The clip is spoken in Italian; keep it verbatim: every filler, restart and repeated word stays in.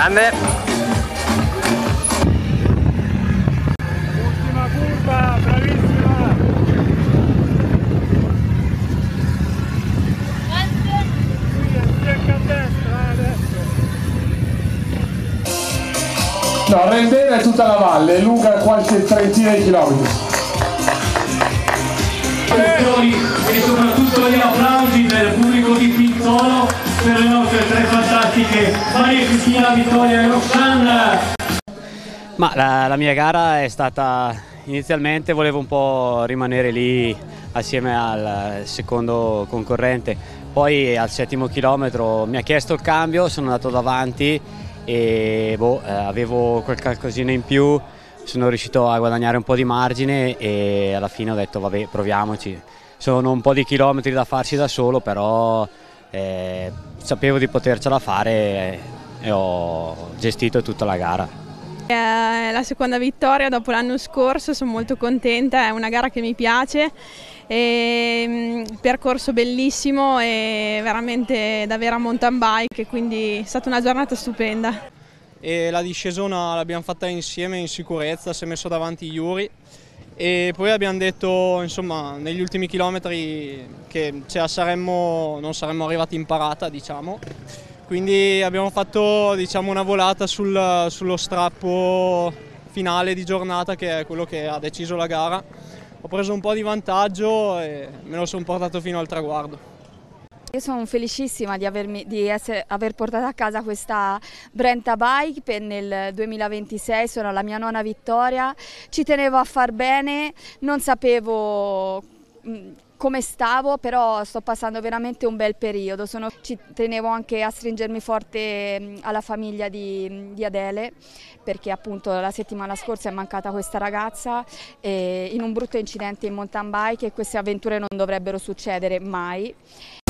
Grande. Ultima curva, bravissima. Secca a destra adesso. No, Rendena è tutta la valle, è lunga qualche trentina di chilometri. E soprattutto gli applausi del pubblico di Pinzolo per le nostre tre fantastiche Maria Cristina, Vittoria e Roxanna. Ma la, la mia gara è stata, inizialmente volevo un po' rimanere lì assieme al secondo concorrente, poi al settimo chilometro mi ha chiesto il cambio, sono andato davanti e boh, eh, avevo qualcosina in più, sono riuscito a guadagnare un po' di margine e alla fine ho detto vabbè, proviamoci. Sono un po' di chilometri da farsi da solo, però eh, sapevo di potercela fare e ho gestito tutta la gara. È la seconda vittoria dopo l'anno scorso, sono molto contenta, è una gara che mi piace, e, percorso bellissimo e veramente da vera mountain bike, quindi è stata una giornata stupenda. E la discesona l'abbiamo fatta insieme in sicurezza, si è messo davanti Yuri e poi abbiamo detto insomma negli ultimi chilometri che ce la saremmo, non saremmo arrivati in parata, diciamo. Quindi abbiamo fatto, diciamo, una volata sul, sullo strappo finale di giornata, che è quello che ha deciso la gara. Ho preso un po' di vantaggio e me lo sono portato fino al traguardo. Io sono felicissima di, avermi, di essere, aver portato a casa questa Brenta Bike per nel duemilaventisei, sono la mia nona vittoria, ci tenevo a far bene, non sapevo mh, come stavo, però sto passando veramente un bel periodo. Sono, ci tenevo anche a stringermi forte alla famiglia di, di Adele, perché appunto la settimana scorsa è mancata questa ragazza e in un brutto incidente in mountain bike, e queste avventure non dovrebbero succedere mai.